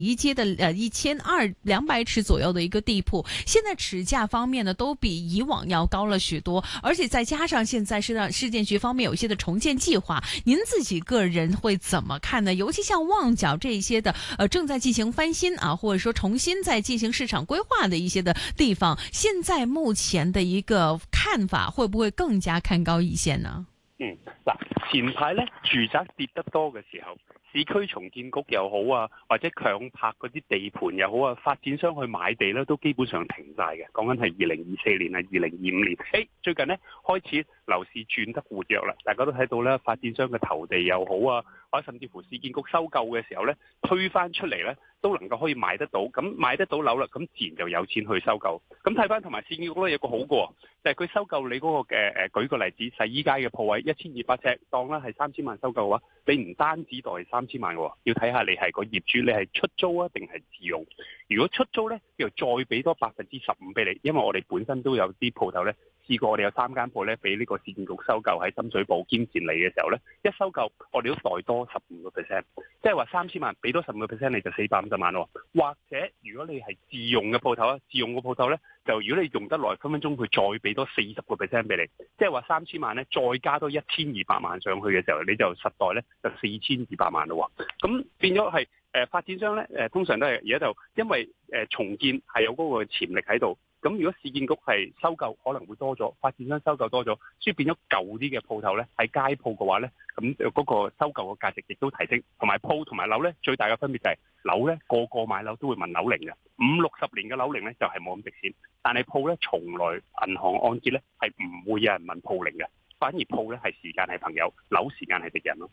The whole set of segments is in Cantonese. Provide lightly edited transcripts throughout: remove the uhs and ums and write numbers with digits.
一街的1200尺左右的一个地鋪，現在尺價方面呢都比以往要高了許多，而且再加上現在市建局方面有一些的重建計劃，您自己個人會怎麼看呢？尤其像旺角這一些的正在進行翻新啊，或者說重新在進行市場規劃的一些的地方，現在目前的一個看法會不會更加看高一些呢？ 前排咧住宅跌得多嘅時候，市區重建局又好啊，或者強拍嗰啲地盤又好啊，發展商去買地咧都基本上停晒嘅。講緊係2024年啊，2025年。最近咧開始樓市轉得活躍啦，大家都睇到咧發展商嘅投地又好啊，或者甚至乎市建局收購嘅時候咧推返出嚟咧，都能夠可以買得到。咁買得到樓啦，咁自然就有錢去收購。咁睇返同埋市建局咧有個好過，就係佢收購你嗰個嘅舉個例子，洗衣街嘅鋪位1200尺，當啦係30萬收購嘅話，你唔單止代30萬嘅，要睇下你係個業主，你係出租啊定係自用。如果出租咧，又再俾多15%俾你，因為我哋本身都有啲鋪頭咧，試過我哋有3間鋪咧，俾呢個市建局收購喺深水埗兼善里嘅時候咧，一收購我哋都代多15%，即係話30萬俾多15%你就450萬咯。或者如果你係自用嘅鋪頭啊，自用嘅鋪頭咧，就如果你用得耐，分分鐘佢再俾多40%俾你，即係話3000萬咧，再加多1200萬上去嘅時候，你就實代咧就4200萬咯。咁變咗係發展商咧通常都係而家就因為重建係有嗰個潛力喺度。咁如果市建局係收購可能會多咗，發展商收購多咗，所以變咗舊啲嘅鋪頭咧係街鋪嘅話咧，咁嗰個收購嘅價值亦都提升。同埋鋪同埋樓咧最大嘅分別就係樓咧個個買樓都會問樓齡嘅，50-60年嘅樓齡咧就係冇咁值錢，但係鋪咧從來銀行按揭咧係唔會有人問鋪齡嘅，反而鋪咧係時間係朋友，樓時間係敵人咯。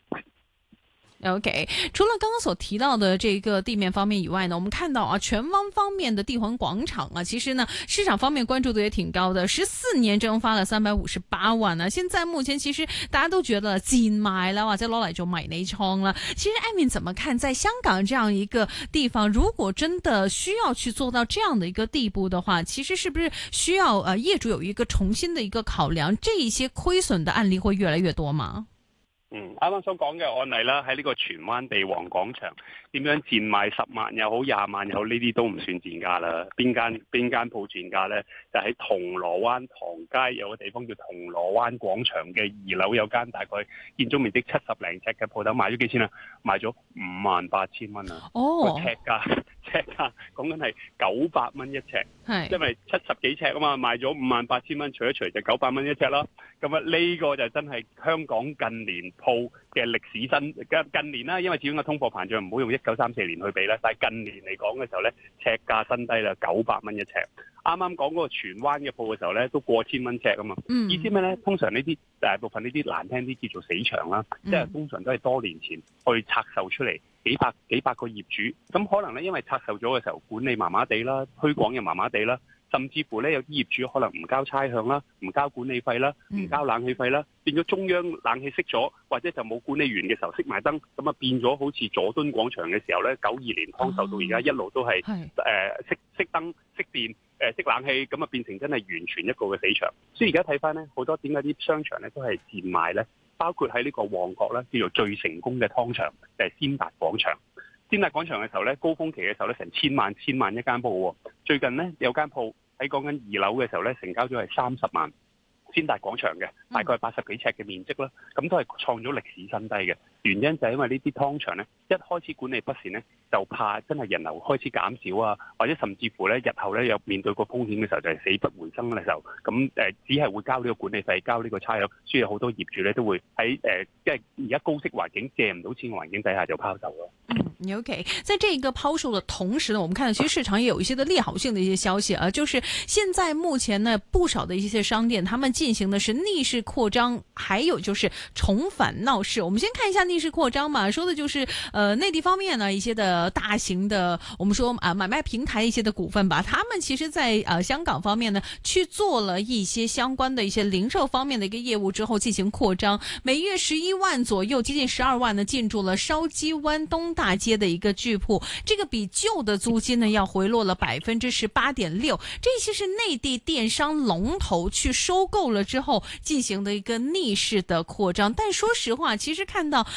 OK， 除了剛剛所提到的這個地面方面以外呢，我們看到啊，荃灣方面的地環廣場啊，其實呢市場方面關注度也挺高的，14年蒸發了358萬啊。現在目前其實大家都覺得賤賣啦，或者攞嚟做迷你倉啦。其實艾敏怎麼看，在香港這樣一個地方，如果真的需要去做到這樣的一個地步的話，其實是不是需要業主有一個重新的一個考量？這一些虧損的案例會越來越多嗎？ 啱啱所講嘅案例啦，喺呢個荃灣地王廣場點樣賤賣10萬又好20萬又好，呢啲都唔算賤價啦。邊間鋪賤價呢？就喺銅鑼灣唐街有個地方叫銅鑼灣廣場嘅2樓有間大概建築面積70零尺嘅鋪頭，賣咗幾錢啊？賣咗58,000蚊啊！個尺價講緊係900蚊一尺，因為70幾尺啊嘛，賣咗58,000蚊，除一除就900蚊一尺啦。咁啊，呢個就真係香港近年鋪嘅歷史近年啦，因為始終個通貨膨脹唔好用1934年去比啦，但係近年嚟講嘅時候咧，尺價新低啦，900蚊一尺。啱啱講嗰個荃灣嘅鋪嘅時候咧，都過千蚊尺啊嘛。意思咩咧？通常呢啲大部分呢啲難聽啲叫做死場啦，即係通常都係多年前去拆售出嚟，幾百個業主，咁可能咧因為拆售咗嘅時候管理麻麻地啦，推廣又麻麻地啦，甚至乎咧有啲業主可能唔交差餉啦，唔交管理費啦，唔交冷氣費啦，變咗中央冷氣熄咗，或者就冇管理員嘅時候熄埋燈，咁啊變咗好似佐敦廣場嘅時候咧，92年康秀到而家一路都係熄燈熄電熄冷氣，咁啊變成真係完全一個嘅死場。所以而家睇翻咧，好多點解啲商場咧都係賤賣咧？包括喺呢個旺角咧，叫做最成功嘅湯場，就係先達廣場。先達廣場嘅時候咧，高峰期嘅時候咧，成千萬一間鋪喎。最近咧有間鋪喺講緊2樓嘅時候咧，成交咗係30萬。先達廣場嘅大概80幾尺嘅面積啦，咁都係創咗歷史新低嘅。原因就係因為呢啲湯場咧，一開始管理不善咧，就怕真係人流開始減少啊，或者甚至乎咧日後咧有面對個風險嘅時候，就係死不回生嘅時候，咁只係會交呢個管理費，交呢個差餉，所以好多業主咧都會喺即係而家高息環境借唔到錢嘅環境底下就拋售咯。 OK， 在這個拋售的同時呢，我們看到其實市場也有一些的利好性的一些消息啊，就是現在目前呢不少的一些商店，他們進行的是逆勢擴張，還有就是重返鬧市。我們先看一下逆勢擴張嘛，說的就是內地方面呢一些的大型的，我們說買賣平台一些的股份吧，他們其實在香港方面呢去做了一些相關的一些零售方面的一個業務之後進行擴張，每月11萬左右，接近12萬呢進駐了筲箕灣東大街的一個巨鋪，這個比舊的租金呢要回落了18.6%，這些是內地電商龍頭去收購了之後進行的一個逆勢的擴張。但說實話，其實看到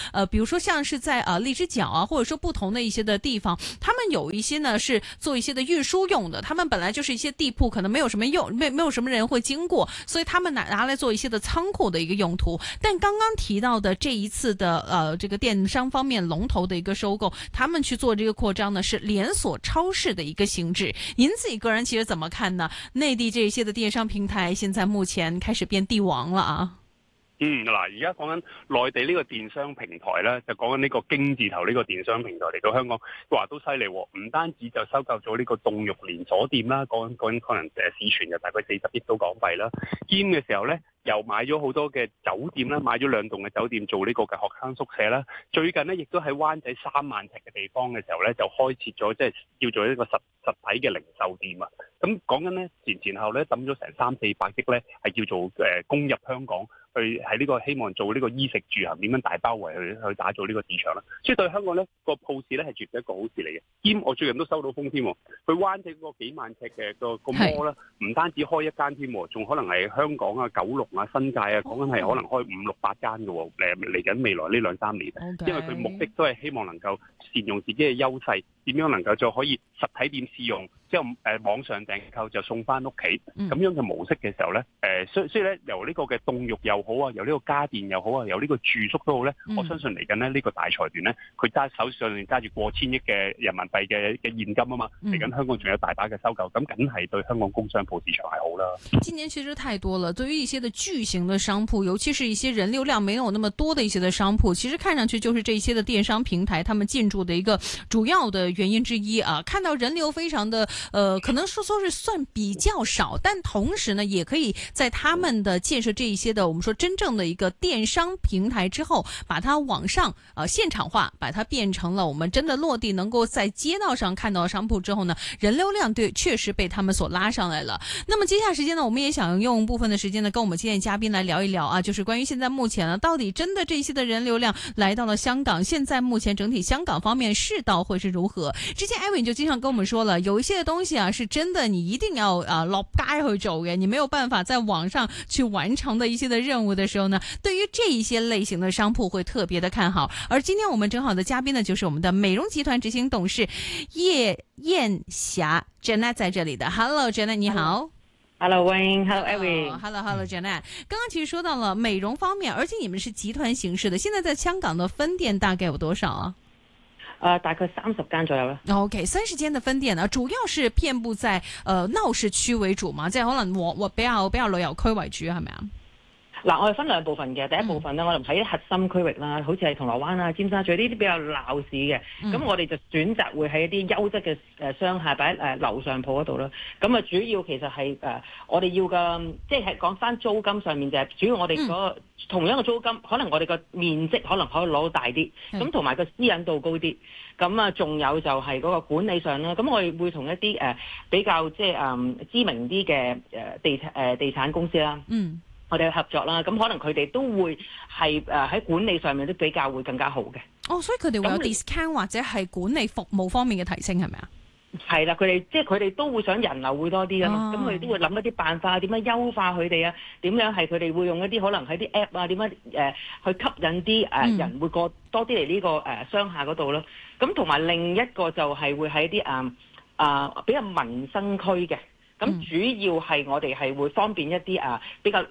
比如說像是在荔枝角啊，或者說不同的一些的地方，他們有一些呢是做一些的運輸用的，他們本來就是一些地鋪，可能沒有什麼用，沒有什麼人會經過，所以他們拿來做一些的倉庫的一個用途。但剛剛提到的這一次的這個電商方面龍頭的一個收購，他們去做這個擴張呢，是連鎖超市的一個性質。您自己個人其實怎麼看呢？內地這些的電商平台現在目前開始變帝王了啊！ 嗱，而家講緊內地呢個電商平台咧，就講緊呢個京字頭呢個電商平台嚟到香港，話都犀利喎！唔單止就收購咗呢個凍肉連鎖店啦，講緊可能市傳就大概40億到港幣啦，兼嘅時候咧，又買咗好多嘅酒店啦，買咗2棟嘅酒店做呢個嘅學生宿舍啦。最近咧，亦都喺灣仔3萬尺嘅地方嘅時候咧，就開設咗即係叫做一個實體嘅零售店啊。咁講緊咧前後咧抌咗成300-400億咧，係叫做攻入香港。去喺呢個希望做呢個衣食住行點樣大包圍去打造呢個市場啦，所以對香港呢個鋪市呢係絕對一個好事嚟嘅。兼我最近都收到風添，佢灣仔嗰個幾萬尺嘅個摩啦，唔單止開一間添，仲可能係香港啊、九龍啊、新界啊，講緊係可能開5-6-8間嘅喎。嚟緊未來呢2-3年，因為佢目的都係希望能夠善用自己嘅優勢，點樣能夠就可以實體店試用，之後網上訂購就送翻屋企咁樣嘅模式嘅時候呢，所以咧由呢個嘅凍肉又好啊，由呢個家電又好啊，由呢個住宿都好咧，我相信嚟緊呢個大財團咧，佢手上揸住過千億嘅人民幣嘅現金啊嘛，嚟緊香港仲有大把嘅收購，咁梗係對香港工商鋪市場係好啦。 今年其實太多了，對於一些的巨型的商鋪，尤其是一些人流量沒有那麼多的一些的商鋪，其實看上去就是這些的電商平台他們進駐的一個主要的原因之一啊。看到人流非常的可能說是算比較少，但同時呢，也可以在他們的建設這一些的我們說真正的一個電商平台之後，把它往上現場化，把它變成了我們真的落地能夠在街道上看到商鋪之後呢，人流量對確實被他們所拉上來了。那麼接下來時間呢，我們也想用部分的時間呢，跟我們今天嘉賓來聊一聊啊，就是關於現在目前呢，到底真的這些的人流量來到了香港，現在目前整體香港方面市道會是如何？之前 Edwin 就經常跟我們說了，有一些東西啊，是真的你一定要落街去做嘅，你沒有辦法在網上去完成的一些的任務的時候呢，對於這一些類型的商鋪會特別的看好。而今天我們正好的嘉賓呢，就是我們的美容集團執行董事葉燕霞 Janet 在這裡的。Hello Janet 你好。 Hello Wayne，Hello Edwin。Hello Janet。剛剛其實說到了美容方面，而且你們是集團形式的，現在在香港的分店大概有多少啊？ 大概30間左右啦。 OK，30間的分店呢，主要是遍佈在鬧市區為主嘛，即係可能我比較旅遊區為主，係咪啊？ 嗱，我哋分2部分嘅，第一部分咧，我哋喺核心區域啦，好似係銅鑼灣啊、尖沙咀呢啲比較鬧市嘅，咁我哋就選擇會喺一啲優質嘅商廈擺喺樓上鋪嗰度啦。咁啊，主要其實係我哋要嘅，即係講翻租金上面就係主要我哋嗰個同樣嘅租金，可能我哋個面積可能可以攞到大啲，咁同埋個私隱度高啲。咁啊，仲有就係嗰個管理上啦。咁我哋會同一啲比較即係知名啲嘅地產公司啦。我哋去合作啦，咁可能佢哋都會係喺管理上面都比較會更加好嘅。 所以佢哋會有 discount 或者係管理服務方面嘅提升係咪啊？ 係啦，佢哋都會想人流會多啲㗎嘛，咁佢哋都會諗一啲辦法，點樣優化佢哋啊？點樣係佢哋會用一啲可能喺啲 app 啊？點樣去吸引啲人會過多啲嚟呢個商廈嗰度咯？咁同埋另一個就係會喺啲比較民生區嘅。咁主要係我哋係會方便一啲比較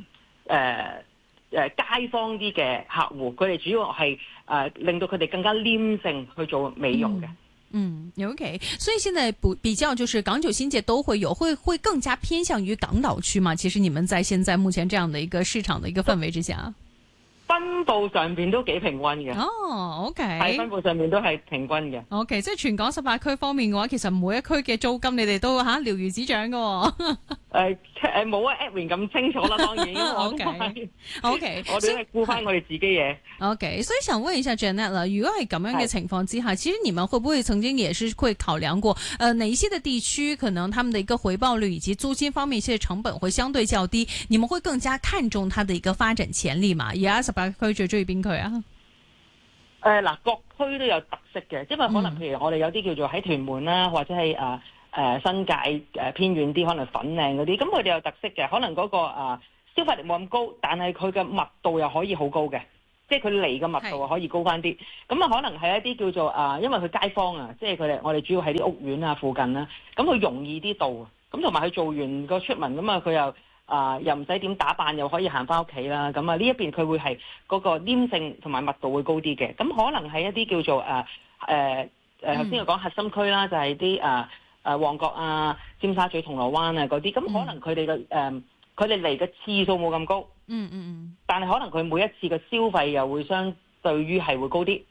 街坊啲嘅客戶，佢哋主要係令到佢哋更加黏性去做美容嘅。 OK， 所以現在比較就是港九新界都會有，會更加偏向於港島區嘛？其實你們在現在目前這樣的一個市場的一個氛圍之下。 分佈上邊都幾平均嘅。 OK。 喺分佈上面都係平均嘅。 OK， 即係全港18區方面嘅話，其實每一區嘅租金你哋都了如指掌嘅。 冇Edwin 咁清楚啦，當然。OK， 我哋係顧翻我哋自己嘢。 OK， 所以想問一下 Janet 啦，如果係咁樣嘅情況之下，其實你們會不會曾經也是會考量過，哪一些的地區可能他們的一個回報率以及租金方面一些成本會相對較低，你們會更加看重它的一個發展潛力嘛？而家18區最中意邊區啊？ 各區都有特色嘅，因為可能譬如我哋有啲叫做喺屯門啦，或者係新界偏遠啲，可能粉嶺嗰啲，咁佢哋有特色嘅，可能嗰個消費力冇咁高，但係佢嘅密度又可以好高嘅。 即係佢嚟嘅密度可以高翻啲。咁啊，可能係一啲叫做因為佢街坊啊，即係我哋主要喺啲屋苑啊附近啦，咁佢容易啲到。咁同埋佢做完個出門咁啊，佢又唔使點打扮，又可以行翻屋企啦。咁啊，呢一邊佢會係嗰個黏性同埋密度會高啲嘅。咁可能係一啲叫做頭先我講核心區啦，就係啲旺角啊、尖沙咀、銅鑼灣啊嗰啲。咁可能佢哋嘅佢哋嚟嘅次數冇咁高。但係可能佢每一次嘅消費又會相對於係會高啲。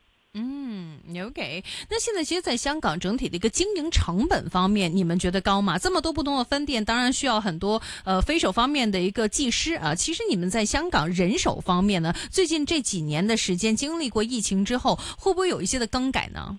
OK。那現在其實在香港整體的一個經營成本方面，你們覺得高嗎？這麼多不同的分店，當然需要很多非手方面的一個技師啊。其實你們在香港人手方面呢，最近這幾年的時間經歷過疫情之後，會不會有一些的更改呢？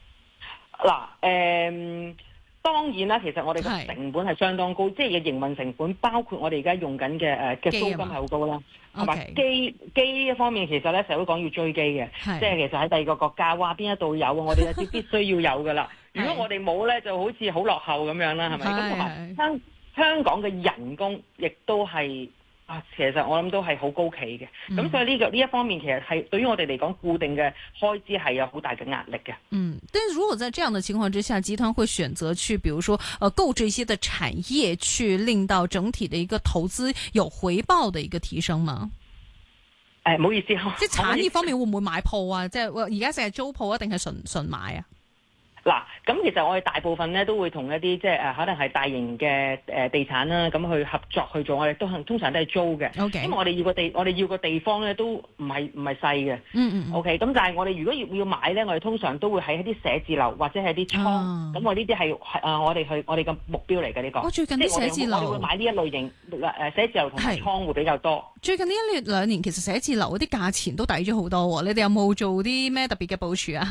當然啦，其實我哋嘅成本係相當高，即係嘅營運成本，包括我哋而家用緊嘅租金係好高啦，同埋機一方面，其實咧成日都講要追機嘅，即係其實喺第二個國家，哇邊一度有啊，我哋必須要有噶啦。如果我哋冇咧，就好似好落後咁樣啦，係咪？咁同埋香港嘅人工亦都係。其實我諗都係好高企嘅，咁所以呢一方面其實係對於我哋嚟講固定嘅開支係有好大嘅壓力嘅。 但是如果在這樣的情況之下，集團會選擇去，比如說購這些的產業，去令到整體的一個投資有回報的一個提升嗎？ 唔好意思， 即係產業方面會唔會買鋪啊？即係而家成日租鋪，一定係純買啊？ 嗱，咁其實我哋大部分咧都會同一啲即係可能係大型嘅地產啦，咁去合作去做，我哋都通常都係租嘅。 Okay. 因為我哋要個地方咧都唔係細嘅。OK，咁但係我哋如果要買咧，我哋通常都會喺一啲寫字樓或者係啲倉。咁我呢啲係我哋嘅目標嚟嘅呢個。我最近啲寫字樓，我哋會買呢一類型寫字樓同埋倉會比較多。 最近呢2年其實寫字樓嗰啲價錢都抵咗好多喎。你哋有冇做啲咩特別嘅部署啊？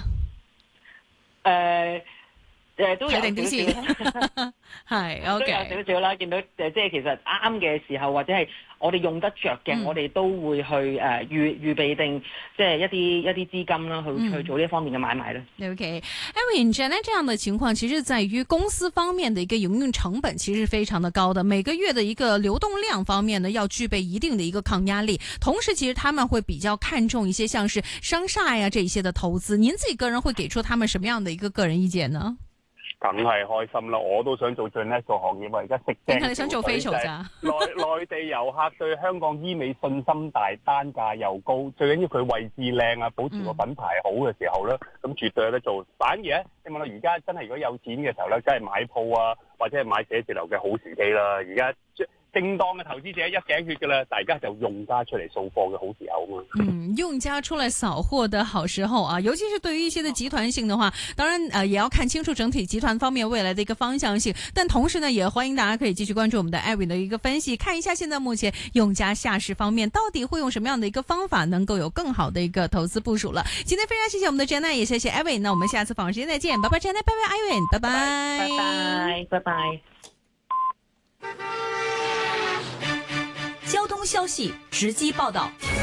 都有定啲先，係 OK，都有少少啦。見到即係其實啱嘅時候，或者係我哋用得着嘅，我哋都會去預備定即係一啲資金啦，去做呢方面嘅買賣啦。 OK，Erin，現在這樣的情況，其實在於公司方面的一個營運成本其實是非常的高的，每個月的一個流動量方面呢，要具備一定的一個抗壓力。同時，其實他們會比較看重一些像是商廈呀這一些的投資。您自己個人會給出他們什麼樣的一個個人意見呢？ 梗係開心啦！我都想做最叻個行業，我而家食正。 你想做 facial 咋？ 內地遊客對香港醫美信心大，單價又高，最緊要佢位置靚啊，保持個品牌好嘅時候咧，咁絕對有得做。反而咧，你問到而家真係如果有錢嘅時候咧，梗係買鋪啊，或者係買寫字樓嘅好時機啦。而家正當嘅投資者一頸血㗎啦，大家就用家出嚟掃貨嘅好時候嘛。 用家出來掃貨的好時候啊，尤其是對於一些的集團性的話，當然也要看清楚整體集團方面未來的一個方向性。但同時呢，也歡迎大家可以繼續關注我們的 Erin 的一個分析，看一下現在目前用家下市方面到底會用什麼樣的一個方法，能夠有更好的一個投資部署了。今天非常謝謝我們的 Janet，也謝謝 Erin。那我們下次訪問時間再見，拜拜 Janet，拜拜 Erin，拜拜， 拜拜。 交通消息直擊報道。